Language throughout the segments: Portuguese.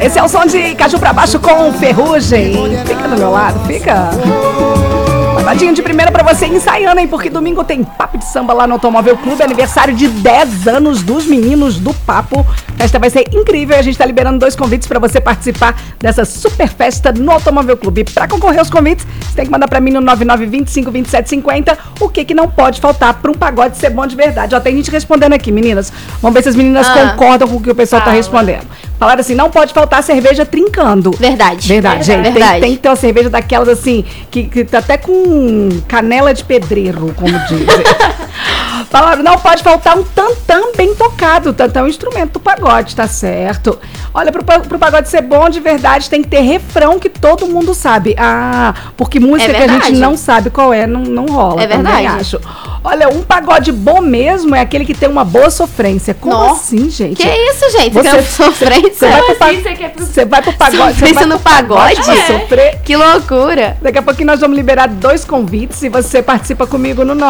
Esse é o som de Caju pra Baixo com Ferrugem. Fica do meu lado, fica. Badinho de primeira pra você ensaiando, hein? Porque domingo tem Papo de Samba lá no Automóvel Clube. Aniversário de 10 anos dos meninos do Papo. A festa vai ser incrível. A gente tá liberando 2 convites pra você participar dessa super festa no Automóvel Clube. Pra concorrer aos convites, você tem que mandar pra mim no 99252750 o que não pode faltar pra um pagode ser bom de verdade. Ó, tem gente respondendo aqui, meninas. Vamos ver se as meninas concordam com o que o pessoal tá respondendo. Falaram assim, não pode faltar cerveja trincando. Verdade, gente. Verdade. Tem que ter uma cerveja daquelas assim, que tá até com canela de pedreiro, como dizem. Falaram, não pode faltar um tantã bem tocado. O tantã é um instrumento do pagode, tá certo? Olha, pro pagode ser bom de verdade, tem que ter refrão que todo mundo sabe. Ah, porque música que a gente não sabe qual é, não rola. É verdade. Acho. Olha, um pagode bom mesmo é aquele que tem uma boa sofrência. Como assim, gente? Que isso, gente? Você sofrência? Você vai pro pagode. Sofrência no pagode? Sofrer. Que loucura. Daqui a pouquinho nós vamos liberar 2 convites e você participa comigo no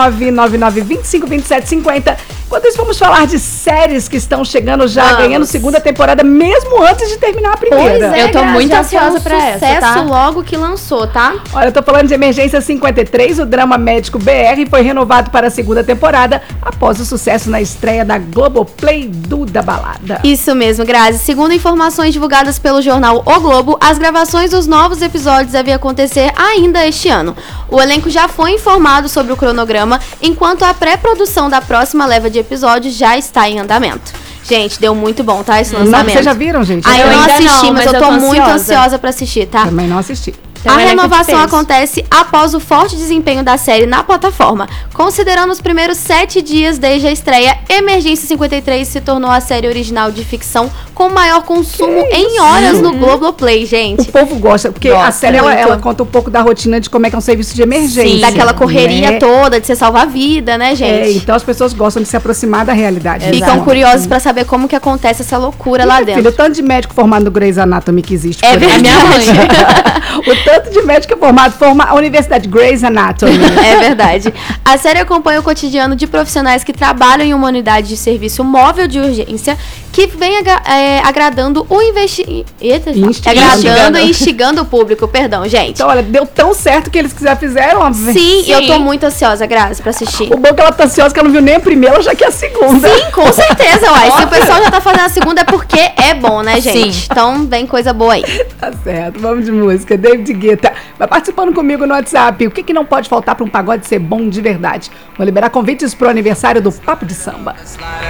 999252750. Enquanto isso, vamos falar de séries que estão chegando já, ganhando segunda temporada, mesmo antes de terminar a primeira. Pois é, eu tô muito ansiosa pra essa, tá? Sucesso logo que lançou, tá? Olha, eu tô falando de Emergência 53, o drama médico BR foi renovado para a segunda temporada após o sucesso na estreia da Globoplay do Da Balada. Isso mesmo, Grazi. Segundo informações divulgadas pelo jornal O Globo, as gravações dos novos episódios devem acontecer ainda este ano. O elenco já foi informado sobre o cronograma, enquanto a pré-produção da próxima leva de episódios já está em andamento. Gente, deu muito bom, tá? Esse lançamento. Vocês já viram, gente? Eu não assisti, mas eu tô muito ansiosa. ansiosa pra assistir, tá? Também não assisti. A renovação acontece após o forte desempenho da série na plataforma. Considerando os primeiros 7 dias desde a estreia, Emergência 53 se tornou a série original de ficção com maior consumo em horas no Globoplay, gente. O povo gosta, porque a série ela conta um pouco da rotina de como é que é um serviço de emergência. Sim, daquela correria toda de você salvar a vida, né, gente? Então as pessoas gostam de se aproximar da realidade. Ficam curiosos pra saber como que acontece essa loucura lá dentro. Filho, o tanto de médico formado no Grey's Anatomy que existe. É verdade. Minha mãe. O tanto de médico formado a Universidade Grey's Anatomy. É verdade. A série acompanha o cotidiano de profissionais que trabalham em uma unidade de serviço móvel de urgência que vem agradando o agradando e instigando o público, perdão, gente. Então, olha, deu tão certo que eles fizeram. Sim, eu tô muito ansiosa, Grazi, pra assistir. O bom é que ela tá ansiosa que ela não viu nem a primeira, já que é a segunda. Sim, com certeza, uai. Se o pessoal já tá fazendo a segunda é porque é bom, né, gente? Sim. Então, vem coisa boa aí. Tá certo, vamos de música. David Guetta vai participando comigo no WhatsApp. O que não pode faltar pra um pagode ser bom de verdade? Vou liberar convites pro aniversário do Papo de Samba.